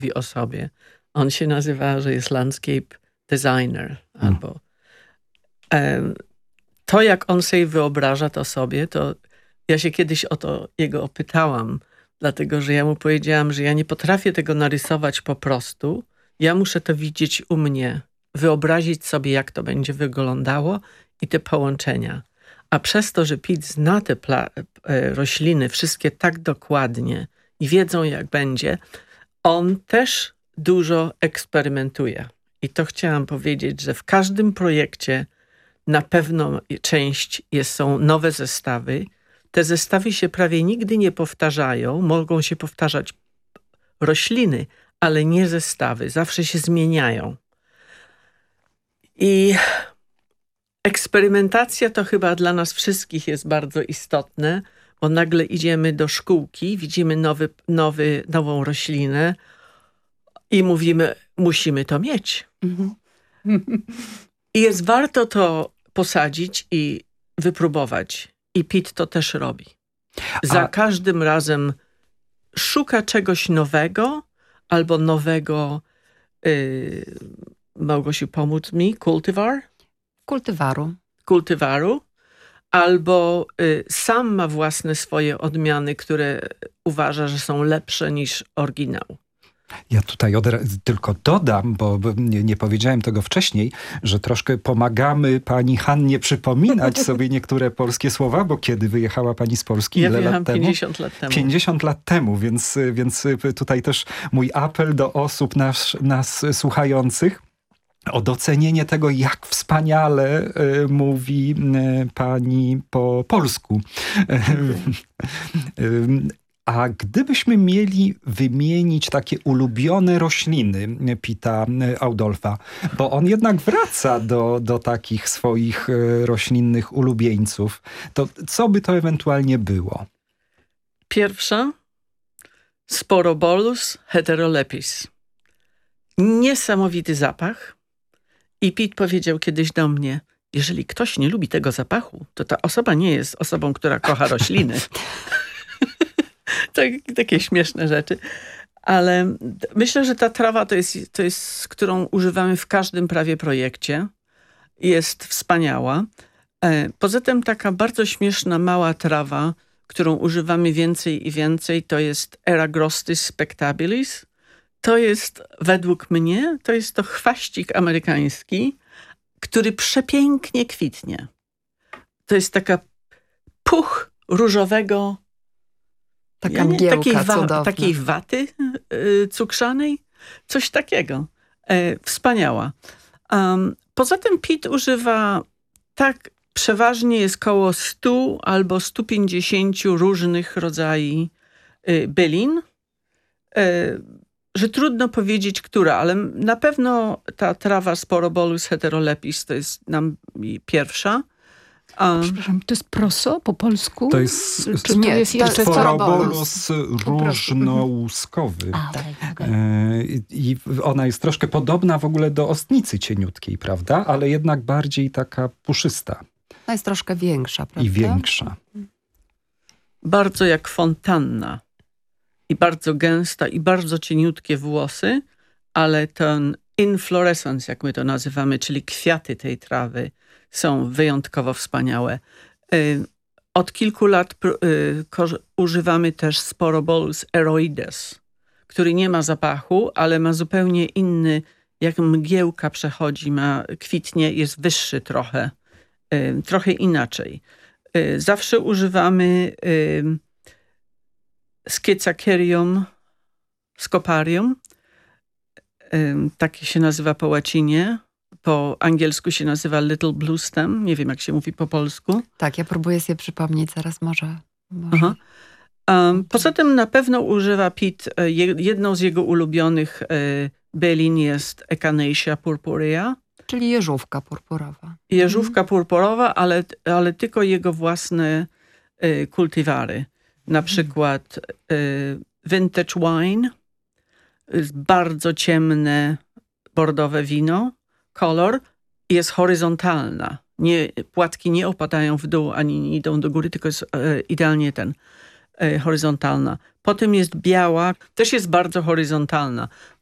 mówi o sobie. On się nazywa, że jest landscape designer. Albo to, jak on sobie wyobraża to sobie, to ja się kiedyś o to jego opytałam, dlatego, że ja mu powiedziałam, że ja nie potrafię tego narysować po prostu. Ja muszę to widzieć u mnie, wyobrazić sobie, jak to będzie wyglądało i te połączenia. A przez to, że Pete zna te rośliny wszystkie tak dokładnie i wiedzą, jak będzie, on też dużo eksperymentuje. I to chciałam powiedzieć, że w każdym projekcie na pewno są nowe zestawy. Te zestawy się prawie nigdy nie powtarzają. Mogą się powtarzać rośliny, ale nie zestawy. Zawsze się zmieniają. I eksperymentacja to chyba dla nas wszystkich jest bardzo istotne, bo nagle idziemy do szkółki, widzimy nową roślinę i mówimy, musimy to mieć. I jest warto to posadzić i wypróbować. I Pete to też robi. Za każdym razem szuka czegoś nowego albo nowego, Małgosiu, pomóc mi, kultywaru, albo sam ma własne swoje odmiany, które uważa, że są lepsze niż oryginał. Ja tutaj tylko dodam, bo nie powiedziałem tego wcześniej, że troszkę pomagamy pani Hannie przypominać sobie niektóre polskie słowa, bo kiedy wyjechała pani z Polski? Ja wyjechałam 50 lat temu. 50 lat temu, więc tutaj też mój apel do osób nas słuchających o docenienie tego, jak wspaniale mówi pani po polsku. A gdybyśmy mieli wymienić takie ulubione rośliny Pita Audolfa, bo on jednak wraca do takich swoich roślinnych ulubieńców, to co by to ewentualnie było? Pierwsza, Sporobolus heterolepis. Niesamowity zapach. I Pete powiedział kiedyś do mnie, jeżeli ktoś nie lubi tego zapachu, to ta osoba nie jest osobą, która kocha rośliny. Takie śmieszne rzeczy. Ale myślę, że ta trawa to jest, którą używamy w każdym prawie projekcie. Jest wspaniała. Poza tym taka bardzo śmieszna, mała trawa, którą używamy więcej i więcej, to jest Eragrostis spectabilis. To jest, według mnie, to chwaścik amerykański, który przepięknie kwitnie. To jest taka puch różowego, taka mgiełka takiej waty cukrzanej. Coś takiego. Wspaniała. Poza tym Pete używa przeważnie jest koło 100 albo 150 różnych rodzajów bylin, że trudno powiedzieć, która, ale na pewno ta trawa Sporobolus heterolepis to jest nam pierwsza. Przepraszam, to jest proso po polsku? To jest, czy nie, jest jeszcze Sporobolus różnołuskowy. I ona jest troszkę podobna w ogóle do ostnicy cieniutkiej, prawda? Ale jednak bardziej taka puszysta. Ona jest troszkę większa, prawda? I większa. Bardzo jak fontanna. I bardzo gęsta, i bardzo cieniutkie włosy, ale ten inflorescence, jak my to nazywamy, czyli kwiaty tej trawy, są wyjątkowo wspaniałe. Od kilku lat używamy też Sporobolus eroides, który nie ma zapachu, ale ma zupełnie inny, jak mgiełka przechodzi, kwitnie, jest wyższy trochę inaczej. Zawsze używamy Scythacarium scoparium. Takie się nazywa po łacinie. Po angielsku się nazywa Little Blue Stem. Nie wiem, jak się mówi po polsku. Tak, ja próbuję sobie przypomnieć, zaraz może. Poza tym na pewno używa Pete, jedną z jego ulubionych bylin jest Echinacea purpurea. Czyli jeżówka purpurowa. Jeżówka purpurowa, ale tylko jego własne kultywary. Na przykład Vintage Wine, jest bardzo ciemne, bordowe wino, kolor, jest horyzontalna. Płatki nie opadają w dół, ani nie idą do góry, tylko jest idealnie ten. horyzontalna. Potem jest biała, też jest bardzo horyzontalna.